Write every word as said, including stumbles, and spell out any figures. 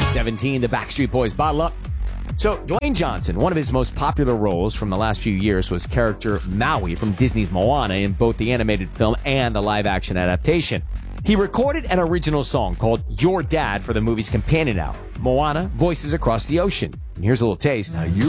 seventeen, the Backstreet Boys, Bottle Up. So, Dwayne Johnson, one of his most popular roles from the last few years was character Maui from Disney's Moana in both the animated film and the live-action adaptation. He recorded an original song called Your Dad for the movie's companion album, Moana, Voices Across the Ocean. And here's a little taste. Now you